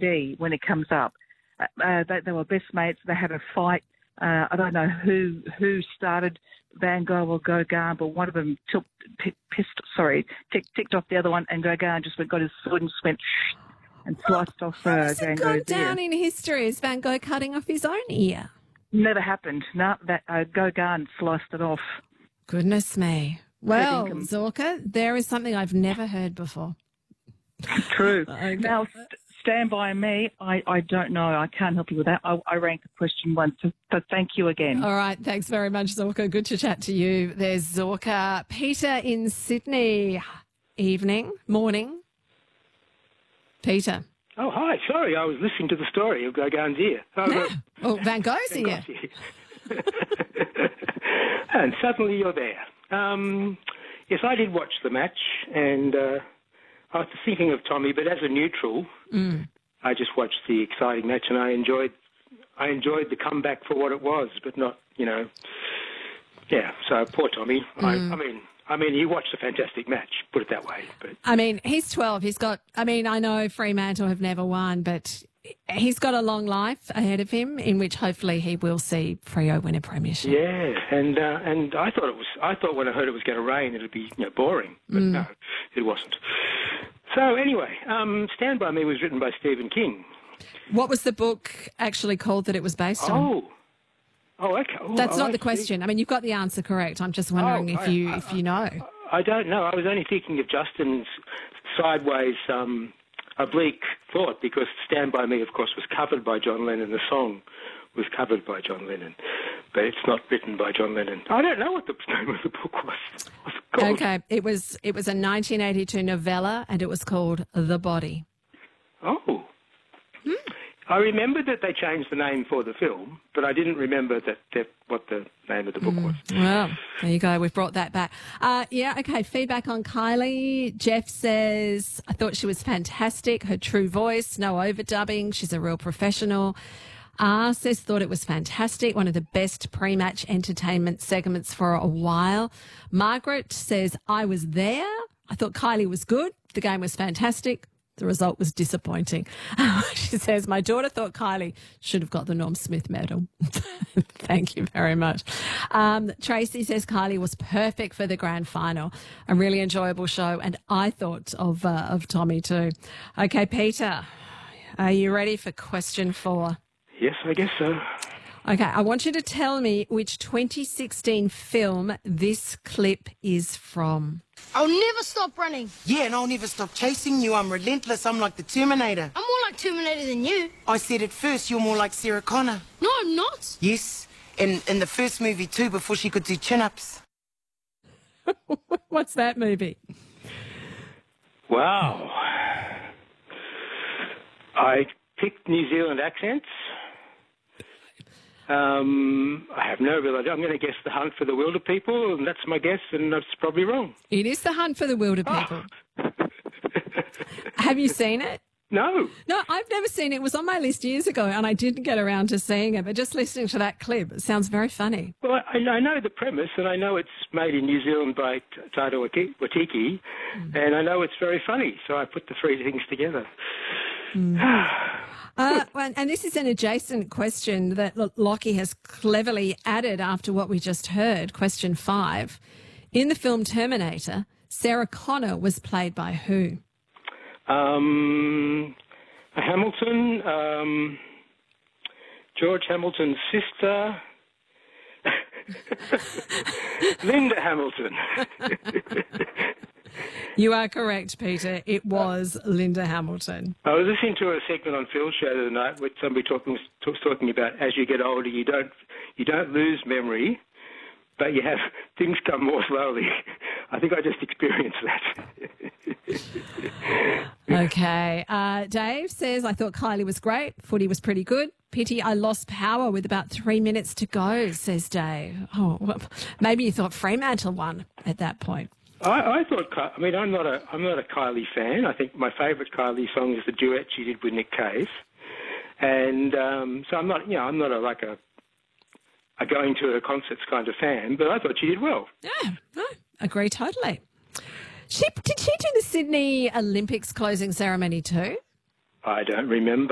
DVD when it comes up. They were best mates. They had a fight. I don't know who started Van Gogh or Gauguin, but one of them ticked off the other one, and Gauguin just got his sword and just went and sliced off Van Gogh's ear. Gone down in history as Van Gogh cutting off his own ear. Never happened. No, that Gauguin sliced it off. Goodness me. Well, Zorka, there is something I've never heard before. True. Okay. Now, Stand By Me, I don't know. I can't help you with that. I ranked the question once, so thank you again. All right. Thanks very much, Zorka. Good to chat to you. There's Zorka. Peter in Sydney. Morning. Peter. Oh, hi. Sorry, I was listening to the story of Gauguin's ear. Van Gogh's ear. And suddenly you're there. Yes, I did watch the match, and I was thinking of Tommy, but as a neutral, I just watched the exciting match, and I enjoyed the comeback for what it was, but not, so poor Tommy. I mean, he watched a fantastic match, put it that way. But I mean, he's 12. I know Fremantle have never won, but he's got a long life ahead of him in which hopefully he will see Freo win a premiership. Yeah, and I thought when I heard it was going to rain, it'd be boring, but no, it wasn't. So anyway, Stand By Me was written by Stephen King. What was the book actually called that it was based on? Oh, okay. That's not the question. I mean, you've got the answer correct. I'm just wondering if you know. I don't know. I was only thinking of Justin's sideways oblique thought, because Stand By Me, of course, was covered by John Lennon. The song was covered by John Lennon, but it's not written by John Lennon. I don't know what the name of the book was. Okay, it was a 1982 novella, and it was called The Body. Oh. I remembered that they changed the name for the film, but I didn't remember what the name of the book was. Well, there you go. We've brought that back. Okay, feedback on Kylie. Jeff says, I thought she was fantastic. Her true voice, no overdubbing. She's a real professional. R says, thought it was fantastic. One of the best pre-match entertainment segments for a while. Margaret says, I was there. I thought Kylie was good. The game was fantastic. The result was disappointing. She says, my daughter thought Kylie should have got the Norm Smith medal. Thank you very much. Tracy says Kylie was perfect for the grand final. A really enjoyable show. And I thought of Tommy too. Okay, Peter, are you ready for question 4? Yes, I guess so. Okay, I want you to tell me which 2016 film this clip is from. I'll never stop running. Yeah, and I'll never stop chasing you. I'm relentless. I'm like the Terminator. I'm more like Terminator than you. I said it first. You're more like Sarah Connor. No, I'm not. Yes, in the first movie too, before she could do chin-ups. What's that movie? Wow. I picked New Zealand accents. I have no real idea. I'm going to guess The Hunt for the Wilder People, and that's my guess, and that's probably wrong. It is The Hunt for the Wilder People. Have you seen it? No. No, I've never seen it. It was on my list years ago, and I didn't get around to seeing it, but just listening to that clip, it sounds very funny. Well, I know the premise, and I know it's made in New Zealand by Taika Waititi, and I know it's very funny, so I put the three things together. And this is an adjacent question that Lockie has cleverly added after what we just heard, question 5. In the film Terminator, Sarah Connor was played by who? Hamilton, George Hamilton's sister, Linda Hamilton. You are correct, Peter. It was Linda Hamilton. I was listening to a segment on Phil's show the other night with somebody talking about as you get older, you don't lose memory, but you have things come more slowly. I think I just experienced that. Okay. Dave says, I thought Kylie was great. Footy was pretty good. Pity I lost power with about 3 minutes to go, says Dave. Oh, well, maybe you thought Fremantle won at that point. I thought. I mean, I'm not a Kylie fan. I think my favourite Kylie song is the duet she did with Nick Cave, and so I'm not. I'm not a going to her concerts kind of fan. But I thought she did well. Yeah, I agree totally. Did she do the Sydney Olympics closing ceremony too? I don't remember.